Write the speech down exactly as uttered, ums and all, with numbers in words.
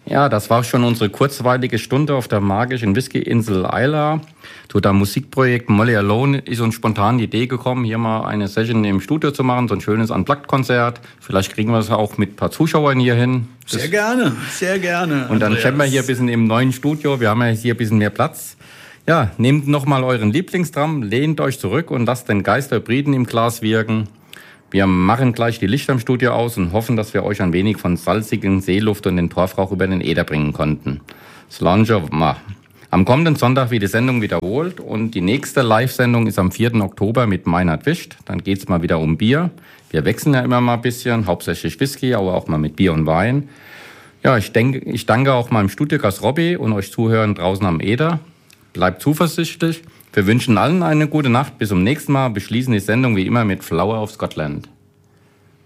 Ja, das war schon unsere kurzweilige Stunde auf der magischen Whisky-Insel Islay. Zu dem Musikprojekt Molly Alone ist uns spontan die Idee gekommen, hier mal eine Session im Studio zu machen, so ein schönes Unplugged-Konzert. Vielleicht kriegen wir es auch mit ein paar Zuschauern hier hin. Das sehr gerne, sehr gerne. Und dann stellen wir hier ein bisschen im neuen Studio. Wir haben ja hier ein bisschen mehr Platz. Ja, nehmt nochmal euren Lieblingstram, lehnt euch zurück und lasst den Geist der Briten im Glas wirken. Wir machen gleich die Lichter im Studio aus und hoffen, dass wir euch ein wenig von salzigen Seeluft und den Torfrauch über den Äther bringen konnten. Slange ma. Am kommenden Sonntag wird die Sendung wiederholt und die nächste Live-Sendung ist am vierten Oktober mit Meinhard Wischt. Dann geht's mal wieder um Bier. Wir wechseln ja immer mal ein bisschen, hauptsächlich Whisky, aber auch mal mit Bier und Wein. Ja, ich denke, ich danke auch meinem Studiogast Robby und euch Zuhörern draußen am Äther. Bleibt zuversichtlich. Wir wünschen allen eine gute Nacht. Bis zum nächsten Mal. Beschließen die Sendung wie immer mit Flower of Scotland.